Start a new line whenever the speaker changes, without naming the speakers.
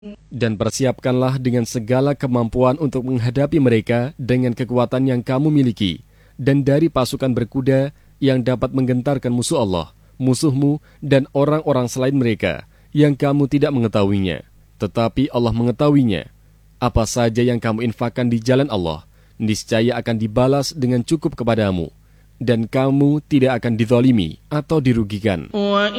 Dan persiapkanlah dengan segala kemampuan untuk menghadapi mereka dengan kekuatan yang kamu miliki, dan dari pasukan berkuda yang dapat menggentarkan musuh Allah, musuhmu, dan orang-orang selain mereka, yang kamu tidak mengetahuinya. Tetapi Allah mengetahuinya. Apa saja yang kamu infakkan di jalan Allah, niscaya akan dibalas dengan cukup kepadamu, dan kamu tidak akan dizalimi atau dirugikan.